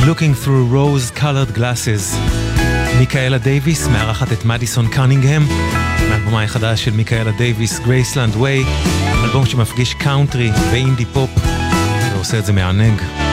Looking Through Rose-Colored Glasses. מיקאלה דייביס מארחת את מדיסון קנינגהם, מאלבומה החדש של מיקאלה דייביס, Graceland Way, אלבום שמפגיש קאונטרי ואינדי פופ, ועושה את זה מענג.